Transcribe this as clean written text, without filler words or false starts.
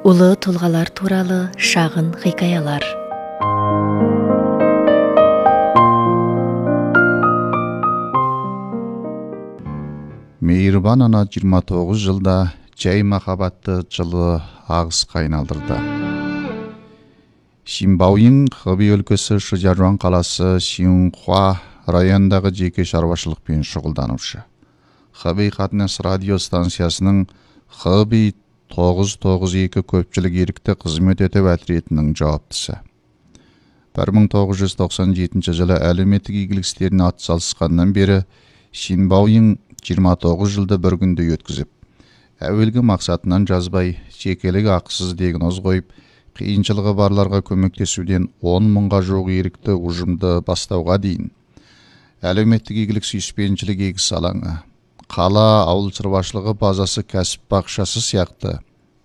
Улы тұлғалар туралы шағын хикаялар. Мейірбан ана 29 жылда жай махабатты жылы ағысқа айналдырды. Синбаоян Хэби өлкесі Шижиаруан қаласы Синхуа районындағы жеке шаруашылықпен шұғылданушы. Хэби қатынас радио станциясының Хэби 992 көпчілік ерікті қызмет етіп әтіретінің жауаптысы. 1997 жылы әлеуметтік игілік істеріне атсалысқаннан бері Синбаоян 29 жылды бір күнде өткізіп, әуелгі мақсатынан жазбай, жекелік ақысыз диагноз қойып, қиыншылығы барларға көмектесуден 10 мыңға жуық ерікті ұжымды бастауға дейін. Әлеуметтік игілік сүйіспеншілік егіс алаңы, қала ауыл шаруашылығы базасы кәсіп бақшасы сияқты